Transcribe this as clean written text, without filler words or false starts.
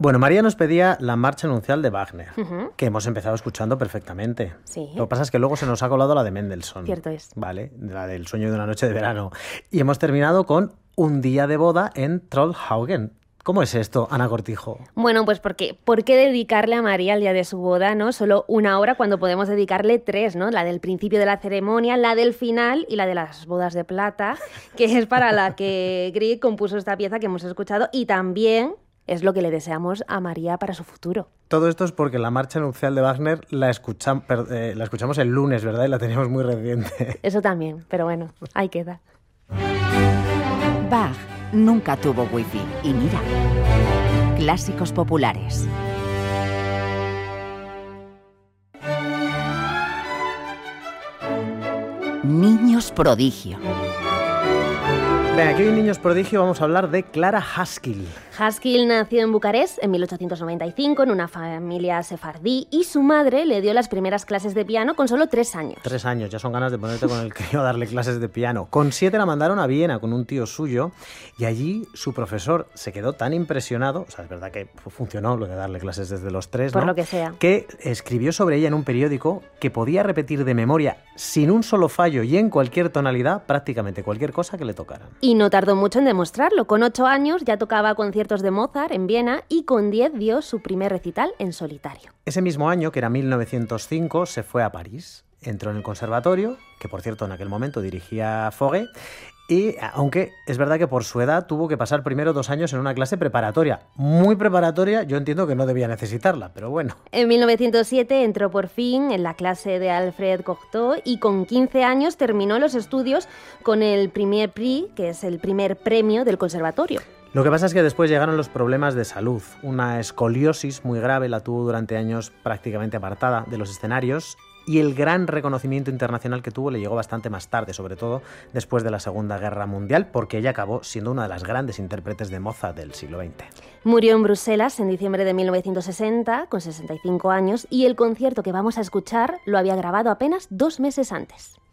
Bueno, María nos pedía la marcha nupcial de Wagner, Ujú. que hemos empezado escuchando perfectamente. Sí. Lo que pasa es que luego se nos ha colado la de Mendelssohn. Cierto es. Vale, la del sueño de una noche de verano. Y hemos terminado con Un día de boda en Trollhaugen. ¿Cómo es esto, Ana Cortijo? Bueno, pues ¿por qué dedicarle a María el día de su boda, ¿no? Solo una hora cuando podemos dedicarle 3, ¿no? La del principio de la ceremonia, la del final y la de las bodas de plata, que es para la que Grieg compuso esta pieza que hemos escuchado y también es lo que le deseamos a María para su futuro. Todo esto es porque la marcha nupcial de Wagner la escuchamos el lunes, ¿verdad? Y la teníamos muy reciente. Eso también, pero bueno, ahí queda. Bach nunca tuvo wifi y mira, clásicos populares. Niños prodigio. Venga, aquí en Niños Prodigio vamos a hablar de Clara Haskell. Haskell nació en Bucarest en 1895 en una familia sefardí y su madre le dio las primeras clases de piano con solo 3 años. 3 años, ya son ganas de ponerte con el crío a darle clases de piano. Con 7 la mandaron a Viena con un tío suyo y allí su profesor se quedó tan impresionado, o sea, es verdad que funcionó lo de darle clases desde los 3, Por ¿no? lo que sea. Que escribió sobre ella en un periódico que podía repetir de memoria sin un solo fallo y en cualquier tonalidad prácticamente cualquier cosa que le tocaran. Y no tardó mucho en demostrarlo. Con 8 años ya tocaba conciertos de Mozart en Viena y con 10 dio su primer recital en solitario. Ese mismo año, que era 1905, se fue a París. Entró en el conservatorio, que por cierto en aquel momento dirigía Fauré, y aunque es verdad que por su edad tuvo que pasar primero 2 años en una clase preparatoria. Muy preparatoria, yo entiendo que no debía necesitarla, pero bueno. En 1907 entró por fin en la clase de Alfred Cortot y con 15 años terminó los estudios con el Premier Prix, que es el primer premio del conservatorio. Lo que pasa es que después llegaron los problemas de salud. Una escoliosis muy grave la tuvo durante años prácticamente apartada de los escenarios y el gran reconocimiento internacional que tuvo le llegó bastante más tarde, sobre todo después de la Segunda Guerra Mundial, porque ella acabó siendo una de las grandes intérpretes de Mozart del siglo XX. Murió en Bruselas en diciembre de 1960, con 65 años, y el concierto que vamos a escuchar lo había grabado apenas 2 meses antes.